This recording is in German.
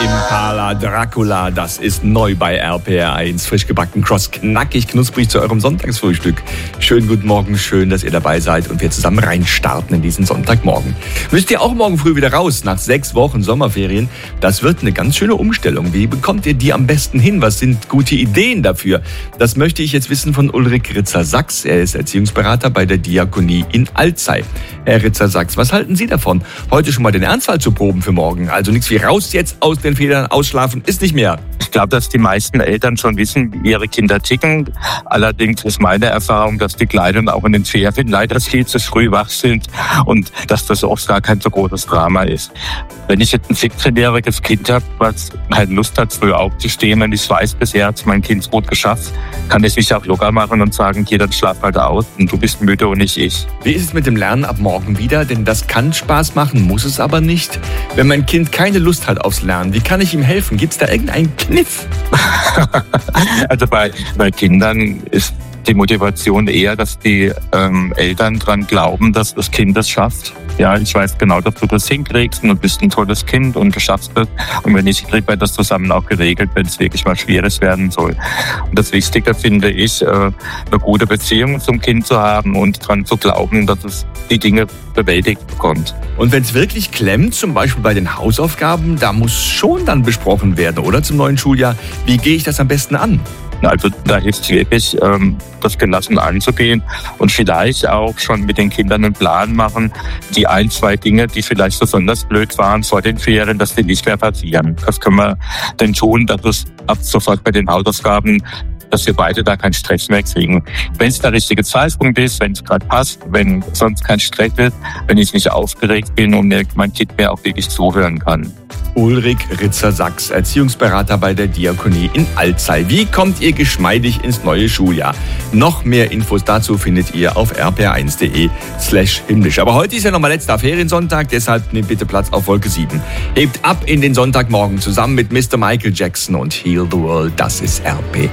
Impala Dracula, das ist neu bei RPR1. Frisch gebacken, kross, knackig, knusprig zu eurem Sonntagsfrühstück. Schönen guten Morgen, schön, dass ihr dabei seid und wir zusammen reinstarten in diesen Sonntagmorgen. Müsst ihr auch morgen früh wieder raus, nach 6 Wochen Sommerferien. Das wird eine ganz schöne Umstellung. Wie bekommt ihr die am besten hin? Was sind gute Ideen dafür? Das möchte ich jetzt wissen von Ulrich Ritzer-Sachs. Er ist Erziehungsberater bei der Diakonie in Alzey. Herr Ritzer-Sachs, was halten Sie davon? Heute schon mal den Ernstfall zu proben für morgen. Also nichts wie raus jetzt aus den Federn, ausschlafen ist nicht mehr. Ich glaube, dass die meisten Eltern schon wissen, wie ihre Kinder ticken. Allerdings ist meine Erfahrung, dass die Kleinen auch in den Ferien leider viel zu früh wach sind und dass das oft gar kein so großes Drama ist. Wenn ich jetzt ein 17-jähriges Kind habe, was halt Lust hat, früh aufzustehen, wenn ich weiß, bisher hat mein Kind gut geschafft, kann ich mich auch locker machen und sagen, okay, dann schlaf halt aus und du bist müde und nicht ich. Wie ist es mit dem Lernen ab morgen wieder? Denn das kann Spaß machen, muss es aber nicht. Wenn mein Kind keine Lust hat aufs Lernen, wie kann ich ihm helfen? Gibt es da irgendeinen Kniff? Also bei Kindern ist die Motivation eher, dass die Eltern dran glauben, dass das Kind es schafft. Ja, ich weiß genau, dass du das hinkriegst und du bist ein tolles Kind und du schaffst es. Und wenn nicht, kriegt man das zusammen auch geregelt, wenn es wirklich mal Schweres werden soll. Und das Wichtige finde ich, eine gute Beziehung zum Kind zu haben und dran zu glauben, dass es die Dinge bewältigt bekommt. Und wenn es wirklich klemmt, zum Beispiel bei den Hausaufgaben, da muss schon dann besprochen werden, oder? Zum neuen Schuljahr. Wie gehe ich das am besten an? Also da hilft es wirklich, das gelassen anzugehen und vielleicht auch schon mit den Kindern einen Plan machen, die 1, 2 Dinge, die vielleicht besonders blöd waren vor den Ferien, dass die nicht mehr passieren. Das können wir denn tun, dass es ab sofort bei den Hausaufgaben, dass wir beide da keinen Stress mehr kriegen. Wenn es der richtige Zeitpunkt ist, wenn es gerade passt, wenn sonst kein Stress ist, wenn ich nicht aufgeregt bin und mein Kind mir auch wirklich zuhören kann. Ulrich Ritzer-Sachs, Erziehungsberater bei der Diakonie in Alzey. Wie kommt ihr geschmeidig ins neue Schuljahr? Noch mehr Infos dazu findet ihr auf rpr1.de/himmlisch. Aber heute ist ja nochmal letzter Feriensonntag, deshalb nehmt bitte Platz auf Wolke 7. Hebt ab in den Sonntagmorgen zusammen mit Mr. Michael Jackson und Heal the World. Das ist RPR.